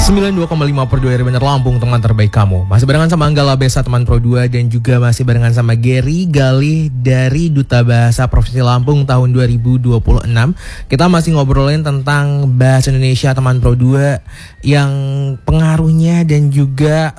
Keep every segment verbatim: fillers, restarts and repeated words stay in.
sembilan puluh dua koma lima per dua R Bener Lampung, teman terbaik kamu. Masih barengan sama Anggala Besa, teman Pro dua. Dan juga masih barengan sama Gary Galih dari Duta Bahasa Provinsi Lampung tahun dua ribu dua puluh enam. Kita masih ngobrolin tentang bahasa Indonesia teman Pro dua, yang pengaruhnya dan juga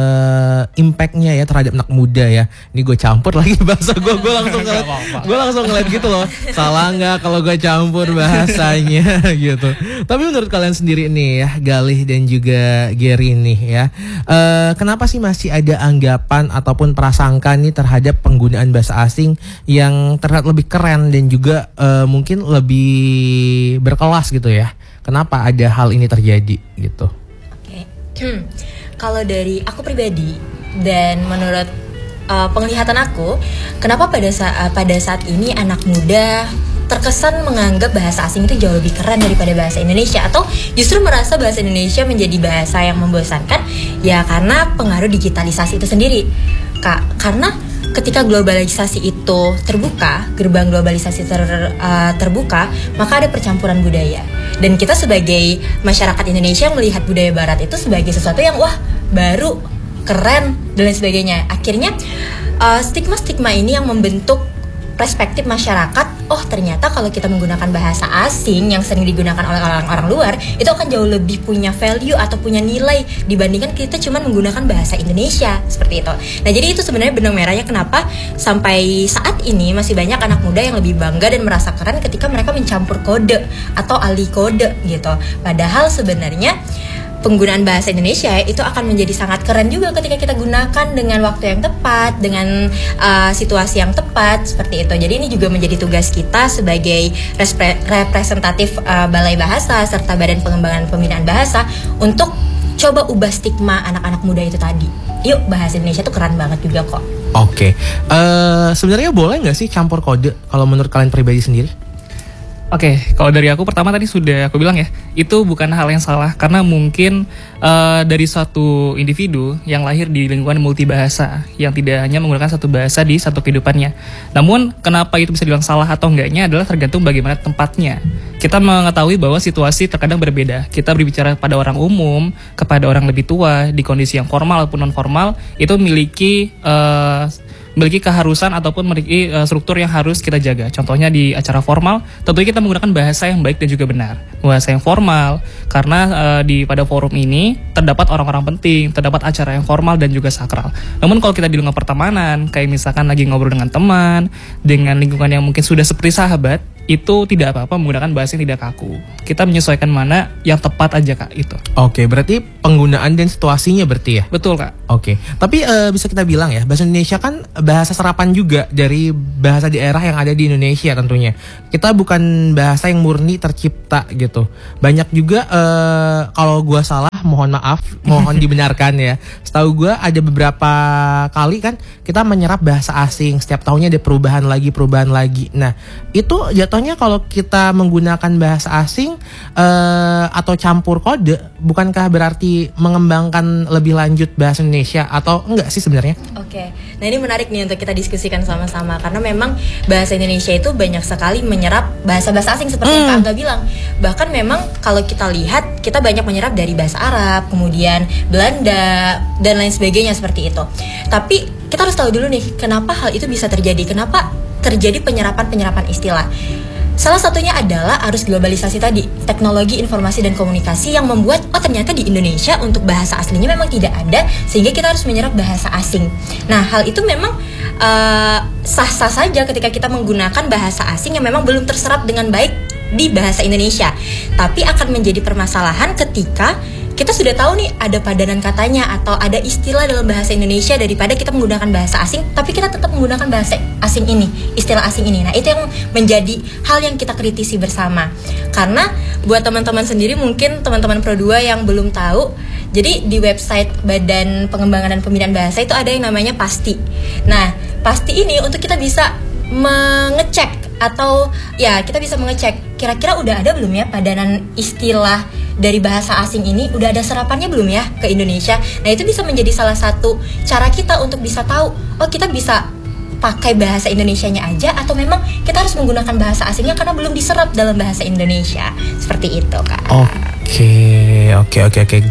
uh, impactnya ya terhadap anak muda ya. Ini gue campur lagi bahasa gue. Gue langsung ngeliat, gue langsung ngeliat gitu loh. Salah nggak kalau gue campur bahasanya gitu. Tapi menurut kalian sendiri nih ya, Galih dan juga Gary nih ya, uh, kenapa sih masih ada anggapan ataupun prasangka nih terhadap penggunaan bahasa asing yang terlihat lebih keren dan juga uh, mungkin lebih berkelas gitu ya? Kenapa ada hal ini terjadi gitu? Oke, okay. Kalau dari aku pribadi dan menurut uh, penglihatan aku, kenapa pada saat pada saat ini anak muda terkesan menganggap bahasa asing itu jauh lebih keren daripada bahasa Indonesia, atau justru merasa bahasa Indonesia menjadi bahasa yang membosankan, ya karena pengaruh digitalisasi itu sendiri, Kak. Karena ketika globalisasi itu terbuka, gerbang globalisasi ter, uh, terbuka, maka ada percampuran budaya. Dan kita sebagai masyarakat Indonesia melihat budaya Barat itu sebagai sesuatu yang wah baru, keren dan lain sebagainya. Akhirnya uh, stigma-stigma ini yang membentuk perspektif masyarakat, oh ternyata kalau kita menggunakan bahasa asing yang sering digunakan oleh orang-orang luar, itu akan jauh lebih punya value atau punya nilai dibandingkan kita cuma menggunakan bahasa Indonesia, seperti itu. Nah jadi itu sebenarnya benang merahnya kenapa sampai saat ini masih banyak anak muda yang lebih bangga dan merasa keren ketika mereka mencampur kode atau alih kode gitu. Padahal sebenarnya penggunaan bahasa Indonesia itu akan menjadi sangat keren juga ketika kita gunakan dengan waktu yang tepat, dengan uh, situasi yang tepat, seperti itu. Jadi ini juga menjadi tugas kita sebagai respre- representatif uh, Balai Bahasa serta Badan Pengembangan Pembinaan Bahasa untuk coba ubah stigma anak-anak muda itu tadi. Yuk, bahasa Indonesia tuh keren banget juga kok. Oke, okay. uh, sebenarnya boleh nggak sih campur kode kalau menurut kalian pribadi sendiri? Oke, okay, kalau dari aku pertama tadi sudah aku bilang ya, itu bukan hal yang salah karena mungkin uh, dari suatu individu yang lahir di lingkungan multibahasa yang tidak hanya menggunakan satu bahasa di satu kehidupannya. Namun kenapa itu bisa dibilang salah atau enggaknya adalah tergantung bagaimana tempatnya. Kita mengetahui bahwa situasi terkadang berbeda. Kita berbicara pada orang umum, kepada orang lebih tua, di kondisi yang formal ataupun non formal, itu memiliki uh, memiliki keharusan ataupun memiliki uh, struktur yang harus kita jaga. Contohnya di acara formal, tentunya kita menggunakan bahasa yang baik dan juga benar. Bahasa yang formal, karena uh, di pada forum ini terdapat orang-orang penting, terdapat acara yang formal dan juga sakral. Namun kalau kita di lingkungan pertemanan, kayak misalkan lagi ngobrol dengan teman, dengan lingkungan yang mungkin sudah seperti sahabat, itu tidak apa-apa menggunakan bahasa yang tidak kaku. Kita menyesuaikan mana yang tepat aja, Kak, itu. Oke, berarti penggunaan dan situasinya berarti ya? Betul, Kak. Oke, tapi uh, bisa kita bilang ya, bahasa Indonesia kan bahasa serapan juga dari bahasa daerah yang ada di Indonesia tentunya. Kita bukan bahasa yang murni tercipta gitu. Banyak juga, uh, kalau gue salah, mohon maaf, mohon dibenarkan ya. Setahu gue ada beberapa kali kan kita menyerap bahasa asing. Setiap tahunnya ada perubahan lagi, perubahan lagi. Nah, itu jatuhnya kalau kita menggunakan bahasa asing uh, atau campur kode, bukankah berarti mengembangkan lebih lanjut bahasa Indonesia atau enggak sih sebenarnya? Oke, nah ini menarik nih untuk kita diskusikan sama-sama karena memang bahasa Indonesia itu banyak sekali menyerap bahasa-bahasa asing seperti mm. yang Kak Angga bilang. Bahkan memang kalau kita lihat kita banyak menyerap dari bahasa Arab, kemudian Belanda dan lain sebagainya seperti itu. Tapi kita harus tahu dulu nih kenapa hal itu bisa terjadi, kenapa terjadi penyerapan-penyerapan istilah. Salah satunya adalah arus globalisasi tadi, teknologi informasi dan komunikasi yang membuat oh ternyata di Indonesia untuk bahasa aslinya memang tidak ada sehingga kita harus menyerap bahasa asing. Nah hal itu memang uh, sah-sah saja ketika kita menggunakan bahasa asing yang memang belum terserap dengan baik di bahasa Indonesia. Tapi akan menjadi permasalahan ketika kita sudah tahu nih ada padanan katanya atau ada istilah dalam bahasa Indonesia daripada kita menggunakan bahasa asing tapi kita tetap menggunakan bahasa asing ini, istilah asing ini. Nah itu yang menjadi hal yang kita kritisi bersama. Karena buat teman-teman sendiri mungkin teman-teman Pro dua yang belum tahu, jadi di website Badan Pengembangan dan Pembinaan Bahasa itu ada yang namanya Pasti. Nah Pasti ini untuk kita bisa mengecek atau ya kita bisa mengecek kira-kira udah ada belum ya padanan istilah dari bahasa asing ini, udah ada serapannya belum ya ke Indonesia. Nah itu bisa menjadi salah satu cara kita untuk bisa tahu oh kita bisa pakai bahasa Indonesianya aja atau memang kita harus menggunakan bahasa asingnya karena belum diserap dalam bahasa Indonesia. Seperti itu, Kak. Oke, oke, oke, oke.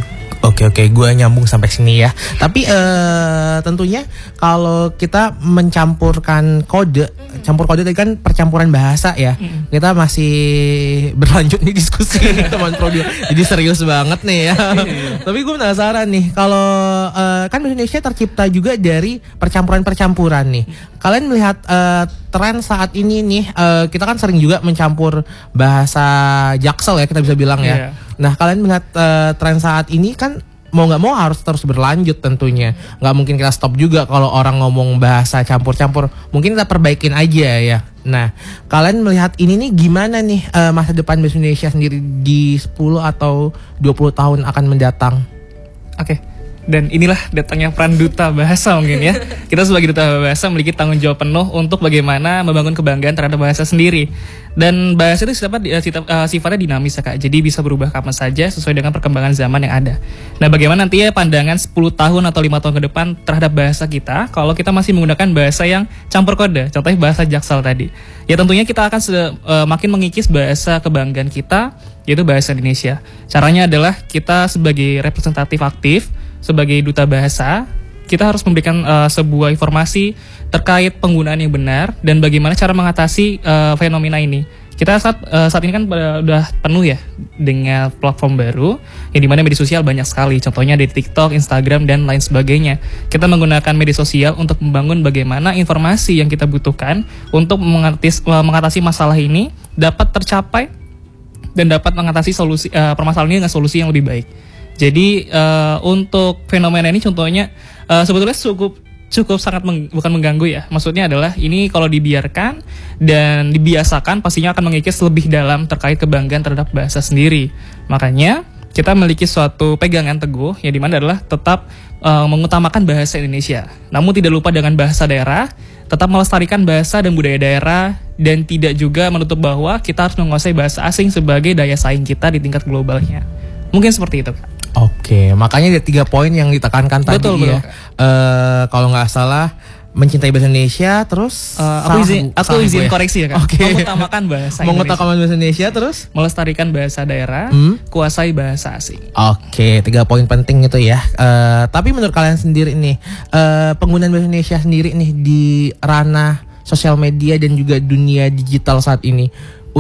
Oke oke, gue nyambung sampai sini ya. Tapi uh, tentunya kalau kita mencampurkan kode, mm-hmm. campur kode tadi kan percampuran bahasa ya. Mm-hmm. Kita masih berlanjut nih diskusi nih teman Prodi. Jadi serius banget nih ya. Tapi gue penasaran nih, kalau uh, kan Indonesia tercipta juga dari percampuran-percampuran nih. Kalian melihat uh, tren saat ini nih, uh, kita kan sering juga mencampur bahasa Jaksel ya, kita bisa bilang ya. Yeah. Nah, kalian melihat uh, tren saat ini kan mau nggak mau harus terus berlanjut tentunya. Nggak mungkin kita stop juga kalau orang ngomong bahasa campur-campur. Mungkin kita perbaikin aja ya. Nah, kalian melihat ini nih gimana nih uh, masa depan bahasa Indonesia sendiri di sepuluh atau dua puluh tahun akan mendatang? Oke. Okay. Dan inilah datangnya peran duta bahasa mungkin ya. Kita sebagai duta bahasa memiliki tanggung jawab penuh untuk bagaimana membangun kebanggaan terhadap bahasa sendiri. Dan bahasa itu sifat, sifatnya dinamis ya Kak. Jadi bisa berubah kapan saja sesuai dengan perkembangan zaman yang ada. Nah, bagaimana nantinya pandangan sepuluh tahun atau lima tahun ke depan terhadap bahasa kita kalau kita masih menggunakan bahasa yang campur kode, contohnya bahasa Jaksel tadi. Ya tentunya kita akan uh, makin mengikis bahasa kebanggaan kita, yaitu bahasa Indonesia. Caranya adalah kita sebagai representatif aktif, sebagai duta bahasa, kita harus memberikan uh, sebuah informasi terkait penggunaan yang benar dan bagaimana cara mengatasi uh, fenomena ini. Kita saat uh, saat ini kan sudah penuh ya dengan platform baru yang dimana media sosial banyak sekali. Contohnya di TikTok, Instagram dan lain sebagainya. Kita menggunakan media sosial untuk membangun bagaimana informasi yang kita butuhkan untuk mengatasi, uh, mengatasi masalah ini dapat tercapai dan dapat mengatasi solusi uh, permasalahan ini dengan solusi yang lebih baik. Jadi uh, untuk fenomena ini contohnya uh, sebetulnya cukup cukup sangat meng, bukan mengganggu ya. Maksudnya adalah ini kalau dibiarkan dan dibiasakan pastinya akan mengikis lebih dalam terkait kebanggaan terhadap bahasa sendiri. Makanya kita memiliki suatu pegangan teguh yang dimana adalah tetap uh, mengutamakan bahasa Indonesia. Namun tidak lupa dengan bahasa daerah, tetap melestarikan bahasa dan budaya daerah dan tidak juga menutup bahwa kita harus menguasai bahasa asing sebagai daya saing kita di tingkat globalnya. Mungkin seperti itu. Oke, makanya ada tiga poin yang ditekankan tadi betul, ya. Uh, kalau nggak salah mencintai bahasa Indonesia, terus uh, aku izin, aku izin ya? koreksi ya Kak. Okay. Mengutamakan bahasa Indonesia. Mengutamakan bahasa Indonesia, terus melestarikan bahasa daerah, hmm? kuasai bahasa asing. Oke, tiga poin penting itu ya. Uh, tapi menurut kalian sendiri nih, uh, penggunaan bahasa Indonesia sendiri nih di ranah sosial media dan juga dunia digital saat ini,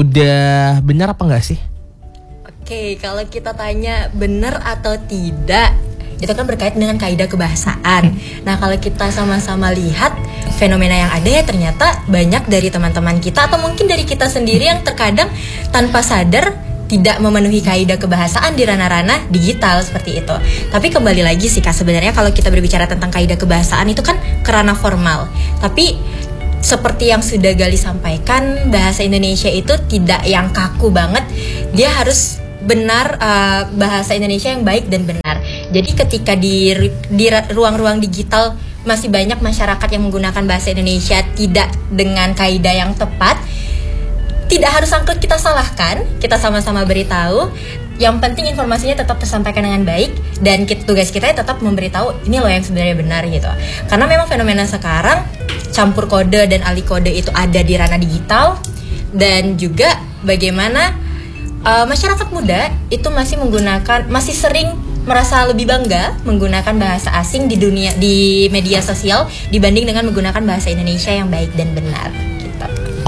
udah benar apa nggak sih? Oke, kalau kita tanya benar atau tidak, itu kan berkaitan dengan kaidah kebahasaan. Nah, kalau kita sama-sama lihat fenomena yang ada ya ternyata banyak dari teman-teman kita atau mungkin dari kita sendiri yang terkadang tanpa sadar tidak memenuhi kaidah kebahasaan di ranah-ranah digital seperti itu. Tapi kembali lagi sih Kak, sebenarnya kalau kita berbicara tentang kaidah kebahasaan itu kan ke ranah formal. Tapi seperti yang sudah Gali sampaikan, bahasa Indonesia itu tidak yang kaku banget. Dia harus benar uh, bahasa Indonesia yang baik dan benar. Jadi ketika di di ruang-ruang digital masih banyak masyarakat yang menggunakan bahasa Indonesia tidak dengan kaidah yang tepat, tidak harus sangkut kita salahkan, kita sama-sama beritahu. Yang penting informasinya tetap tersampaikan dengan baik dan kita, tugas kita ya tetap memberitahu ini loh yang sebenarnya benar gitu. Karena memang fenomena sekarang campur kode dan alih kode itu ada di ranah digital dan juga bagaimana Uh, masyarakat muda itu masih menggunakan, masih sering merasa lebih bangga menggunakan bahasa asing di dunia, di media sosial dibanding dengan menggunakan bahasa Indonesia yang baik dan benar. Gitu.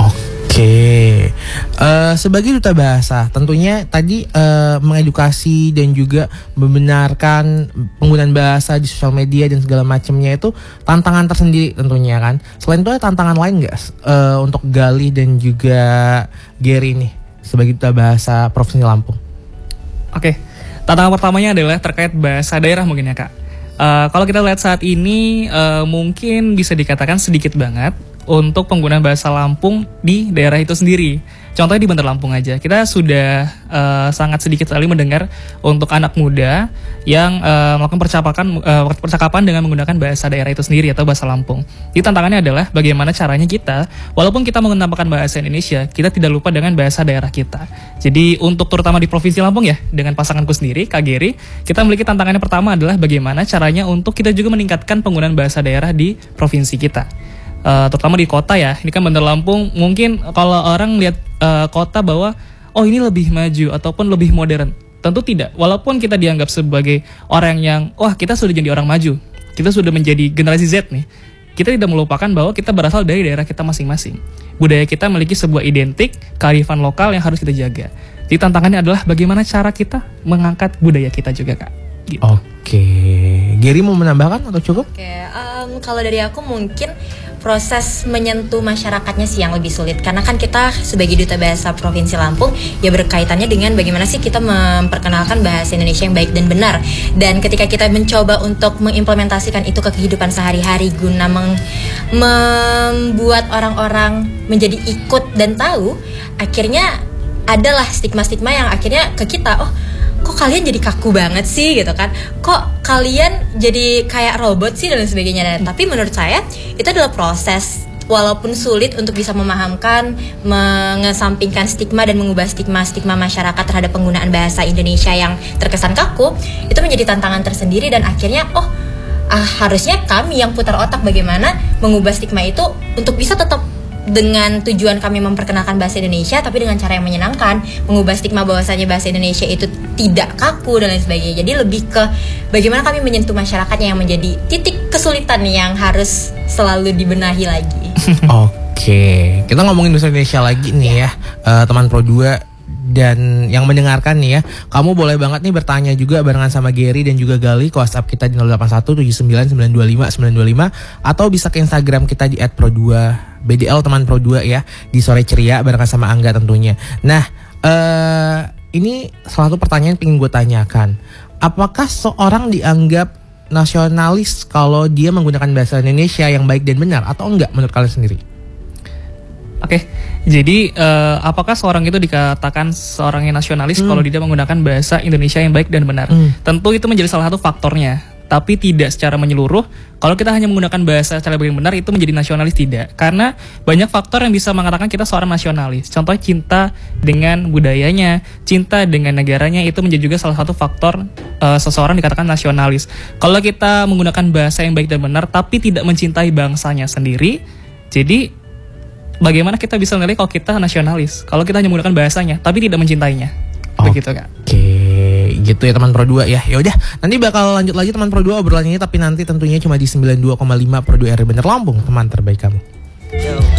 Oke, uh, sebagai duta bahasa, tentunya tadi uh, mengedukasi dan juga membenarkan penggunaan bahasa di sosial media dan segala macamnya itu tantangan tersendiri tentunya kan. Selain itu ada tantangan lain nggak uh, untuk Gali dan juga Gary nih sebagai duta bahasa Provinsi Lampung? Oke, tantangan pertamanya adalah terkait bahasa daerah mungkin ya Kak. Uh, kalau kita lihat saat ini uh, mungkin bisa dikatakan sedikit banget untuk penggunaan bahasa Lampung di daerah itu sendiri. Contohnya di Bandar Lampung aja, kita sudah uh, sangat sedikit sekali mendengar untuk anak muda yang uh, melakukan percakapan, uh, percakapan dengan menggunakan bahasa daerah itu sendiri atau bahasa Lampung. Jadi tantangannya adalah bagaimana caranya kita, walaupun kita menggunakan bahasa Indonesia, kita tidak lupa dengan bahasa daerah kita. Jadi untuk terutama di Provinsi Lampung ya, dengan pasanganku sendiri, Kak Geri, kita memiliki tantangannya pertama adalah bagaimana caranya untuk kita juga meningkatkan penggunaan bahasa daerah di provinsi kita. Uh, terutama di kota ya, ini kan Bandar Lampung, mungkin kalau orang lihat uh, kota bahwa oh ini lebih maju ataupun lebih modern, Tentu tidak. Walaupun kita dianggap sebagai orang yang, wah kita sudah jadi orang maju, kita sudah menjadi generasi Z nih, kita tidak melupakan bahwa kita berasal dari daerah kita masing-masing. Budaya kita memiliki sebuah identik, kearifan lokal yang harus kita jaga. Jadi tantangannya adalah bagaimana cara kita mengangkat budaya kita juga, Kak. Gitu. Oke, Gary mau menambahkan atau cukup? Oke, um, kalau dari aku mungkin proses menyentuh masyarakatnya sih yang lebih sulit, karena kan kita sebagai Duta Bahasa Provinsi Lampung ya berkaitannya dengan bagaimana sih kita memperkenalkan bahasa Indonesia yang baik dan benar. Dan ketika kita mencoba untuk mengimplementasikan itu ke kehidupan sehari-hari guna meng- membuat orang-orang menjadi ikut dan tahu, akhirnya adalah stigma-stigma yang akhirnya ke kita, oh kok kalian jadi kaku banget sih gitu kan, kok kalian jadi kayak robot sih dan sebagainya. Dan tapi menurut saya itu adalah proses, walaupun sulit untuk bisa memahamkan, mengesampingkan stigma dan mengubah stigma-stigma masyarakat terhadap penggunaan bahasa Indonesia yang terkesan kaku, itu menjadi tantangan tersendiri. Dan akhirnya oh ah, harusnya kami yang putar otak bagaimana mengubah stigma itu untuk bisa tetap dengan tujuan kami memperkenalkan bahasa Indonesia, tapi dengan cara yang menyenangkan, mengubah stigma bahwasanya bahasa Indonesia itu tidak kaku dan lain sebagainya. Jadi lebih ke bagaimana kami menyentuh masyarakatnya yang menjadi titik kesulitan yang harus selalu dibenahi lagi. Oke, kita ngomongin bahasa Indonesia lagi nih ya, uh, teman Pro dua dan yang mendengarkan nih ya, kamu boleh banget nih bertanya juga barengan sama Gary dan juga Gali ke WhatsApp kita di nol delapan satu tujuh sembilan sembilan dua lima sembilan dua lima atau bisa ke Instagram kita di et pro dua b d l teman Pro dua ya, di Sore Ceria barengan sama Angga tentunya. Nah, uh, ini salah satu pertanyaan yang pengen gue tanyakan. Apakah seorang dianggap nasionalis kalau dia menggunakan bahasa Indonesia yang baik dan benar atau enggak menurut kalian sendiri? Oke, okay. Jadi uh, apakah seorang itu dikatakan seorang yang nasionalis hmm. kalau dia menggunakan bahasa Indonesia yang baik dan benar? Hmm. Tentu itu menjadi salah satu faktornya, tapi tidak secara menyeluruh. Kalau kita hanya menggunakan bahasa secara baik dan benar itu menjadi nasionalis, tidak. Karena banyak faktor yang bisa mengatakan kita seorang nasionalis. Contoh cinta dengan budayanya, cinta dengan negaranya, itu menjadi juga salah satu faktor uh, seseorang dikatakan nasionalis. Kalau kita menggunakan bahasa yang baik dan benar tapi tidak mencintai bangsanya sendiri, jadi bagaimana kita bisa menilai kalau kita nasionalis kalau kita hanya menggunakan bahasanya tapi tidak mencintainya? Oh, begitu Kak. Oke, gitu ya teman Pro dua ya. Ya udah, nanti bakal lanjut lagi teman Pro dua obrolannya, tapi nanti tentunya cuma di sembilan puluh dua koma lima Pro dua R Bener Lampung, teman terbaik kamu.